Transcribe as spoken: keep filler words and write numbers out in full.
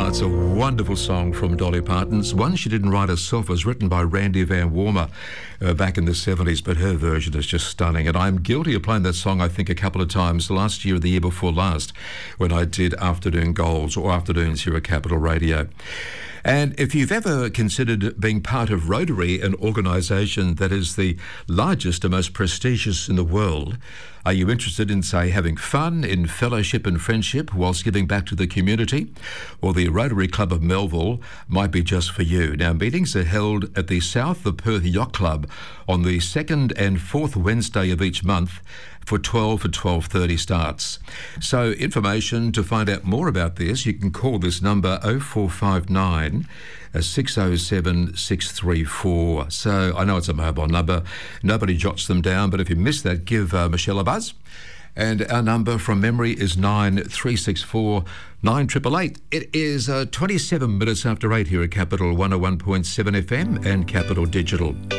It's a wonderful song from Dolly Parton's. One she didn't write herself. It was written by Randy Van Warmer uh, back in the seventies, but her version is just stunning. And I'm guilty of playing that song, I think, a couple of times last year or the year before last when I did Afternoon Goals or Afternoons here at Capital Radio. And if you've ever considered being part of Rotary, an organisation that is the largest and most prestigious in the world, are you interested in, say, having fun, in fellowship and friendship whilst giving back to the community? Well, the Rotary Club of Melville might be just for you. Now, meetings are held at the South of Perth Yacht Club on the second and fourth Wednesday of each month for twelve and twelve thirty starts. So information to find out more about this, you can call this number oh four five nine, six oh seven, six three four. So I know it's a mobile number. Nobody jots them down, but if you miss that, give uh, Michelle a buzz. And our number from memory is nine three six four, nine eight eight eight. It is uh, twenty-seven minutes after eight here at Capital one oh one point seven F M and Capital Digital.